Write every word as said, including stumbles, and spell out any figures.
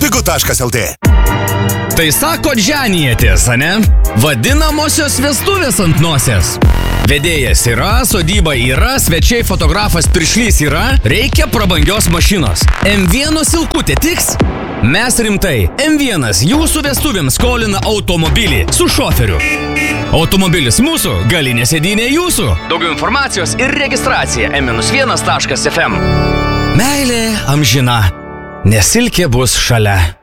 pigu taškas el tė. Tai sako dženijatės, ane? Vadinamosios vestuvės ant nosies. Vedėjas yra, sodyba yra, svečiai fotografas piršlys yra, reikia prabangios mašinos. em vienas silkutė tiks? Mes rimtai. em vienas jūsų vestuvėms skolina automobilį su šoferiu. Automobilis mūsų, galinė sėdynė jūsų. Daugiau informacijos ir registracija em vienas taškas ef em. Meilė amžina, nes silkė bus šalia.